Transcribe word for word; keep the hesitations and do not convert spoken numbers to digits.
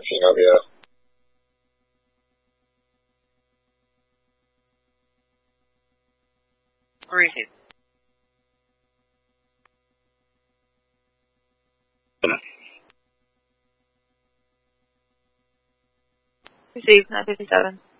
seventeen O V O. Receive. Receive, nine fifty-seven.